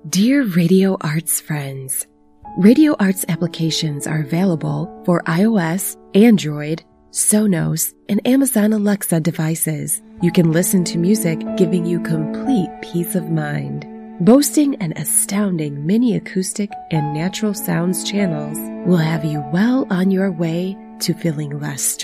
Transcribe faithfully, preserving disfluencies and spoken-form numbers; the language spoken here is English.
Dear Radio Arts friends, Radio Arts applications are available for iOS, Android, Sonos, and Amazon Alexa devices. You can listen to music giving you complete peace of mind. Boasting an astounding mini acoustic and natural sounds channels will have you well on your way to feeling less stressed.